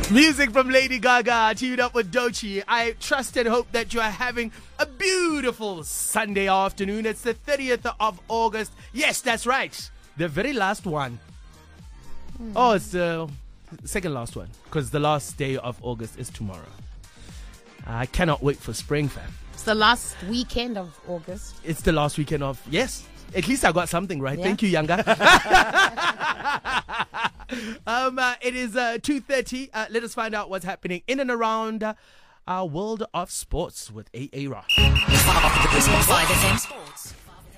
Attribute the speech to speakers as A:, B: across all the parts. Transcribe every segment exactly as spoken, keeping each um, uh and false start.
A: Music from Lady Gaga, teamed up with Doechii. I trust and hope that you are having a beautiful Sunday afternoon. It's the thirtieth of August. Yes, that's right. The very last one. Mm. Oh, it's the second last one. Because the last day of August is tomorrow. I cannot wait for spring, fam.
B: It's the last weekend of August.
A: It's the last weekend of... Yes. At least I got something right.
B: Yeah.
A: Thank you, Yanga. um, uh, it is uh, two thirty. Uh, let us find out what's happening in and around uh, our world of sports with A A Rock.
C: five F M Sports.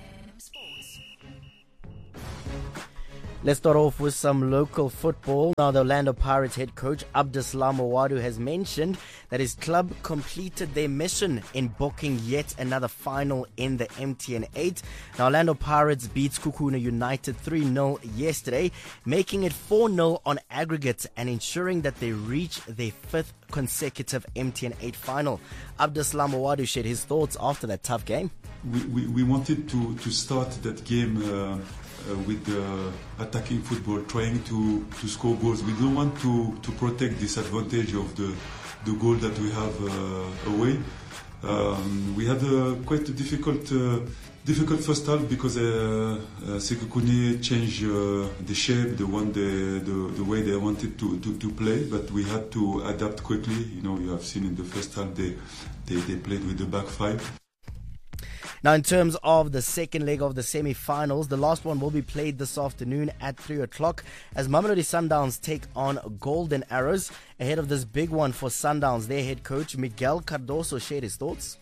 D: Let's start off with some local football. Now, the Orlando Pirates head coach Abdeslam Ouaddou has mentioned that his club completed their mission in booking yet another final in the M T N eight. Now, Orlando Pirates beat Sekhukhune United three nil yesterday, making it four nil on aggregate and ensuring that they reach their fifth consecutive M T N eight final. Abdeslam Ouaddou shared his thoughts after that tough game.
E: We, we, we wanted to, to start that game uh, uh, with uh, attacking football, trying to, to score goals. We don't want to, to protect this advantage of the, the goal that we have uh, away. Um, we had a quite a difficult uh, difficult first half because uh, uh, Sekhukhune changed uh, the shape, the one the, the the way they wanted to, to, to play, but we had to adapt quickly. You know, you have seen in the first half they they, they played with the back five.
D: Now, in terms of the second leg of the semi-finals, the last one will be played this afternoon at three o'clock as Mamelodi Sundowns take on Golden Arrows. Ahead of this big one for Sundowns, their head coach Miguel Cardoso shared his thoughts.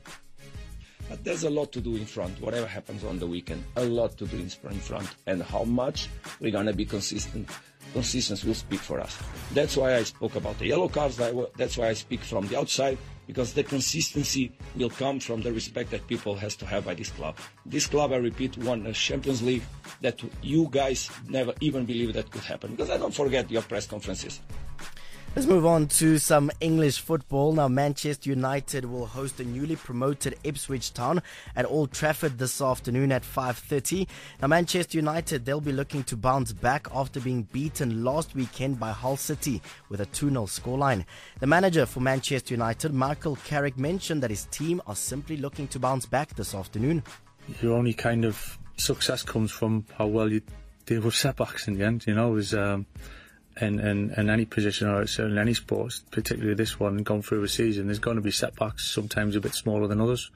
F: But there's a lot to do in front, whatever happens on the weekend. A lot to do in front. And how much we're going to be consistent. Consistency will speak for us. That's why I spoke about the yellow cards. That's why I speak from the outside. Because the consistency will come from the respect that people has to have by this club. This club, I repeat, won a Champions League that you guys never even believed that could happen. Because I don't forget your press conferences.
D: Let's move on to some English football. Now, Manchester United will host the newly promoted Ipswich Town at Old Trafford this afternoon at five thirty. Now, Manchester United, they'll be looking to bounce back after being beaten last weekend by Hull City with a two nil scoreline. The manager for Manchester United, Michael Carrick, mentioned that his team are simply looking to bounce back this afternoon.
G: Your only kind of success comes from how well you deal with setbacks in the end, you know, is... Um, In, in, in any position or in any sport, particularly this one, gone through a season, there's going to be setbacks, sometimes a bit smaller than others.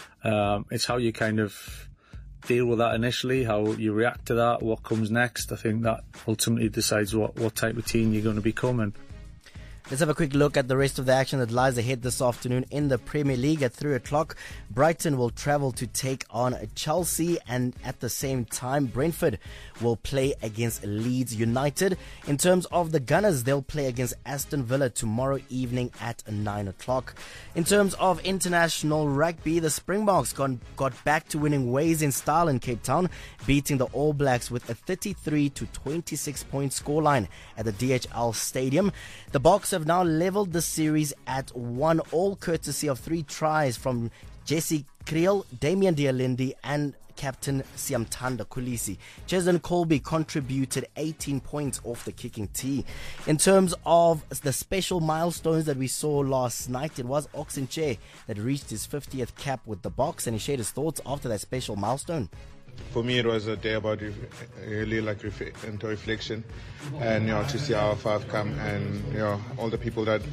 G: Um, it's how you kind of deal with that initially, how you react to that, what comes next. I think that ultimately decides what, what type of team you're going to become. And
D: let's have a quick look at the rest of the action that lies ahead this afternoon in the Premier League at three o'clock. Brighton will travel to take on Chelsea, and at the same time, Brentford will play against Leeds United. In terms of the Gunners, they'll play against Aston Villa tomorrow evening at nine o'clock. In terms of international rugby, the Springboks got, got back to winning ways in style in Cape Town, beating the All Blacks with a thirty-three to twenty-six point scoreline at the D H L Stadium. The Boks have now leveled the series at one all, courtesy of three tries from Jesse Kriel, Damian Dialindi and captain Siamtanda Kolisi. Jason Colby contributed eighteen points off the kicking tee. In terms of the special milestones that we saw last night, it was Oxenche that reached his fiftieth cap with the Boks, and he shared his thoughts after that special milestone.
H: For me, it was a day about ref- really like ref- into reflection, and you know, to see our five come, and you know, all the people that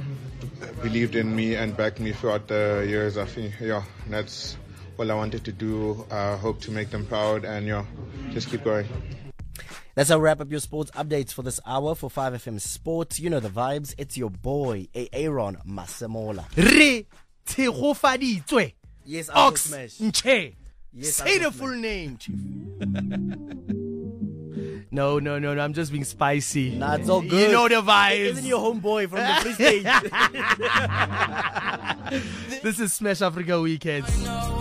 H: believed in me and backed me throughout the years. I think, yeah, that's all I wanted to do. I hope to make them proud, and you know, just keep going.
D: That's how we wrap up your sports updates for this hour for five F M Sports. You know the vibes. It's your boy Aaron Masemola.
A: Re Tegofaditswe.
D: Yes,
A: Ox
D: Smash.
A: Nche.
D: Yes,
A: say the full name, Chief. No, no, no, no. I'm just being spicy.
D: Nah, it's all good.
A: You know the vibes.
D: Isn't your homeboy from the Free State?
A: This is Smash Africa Weekends.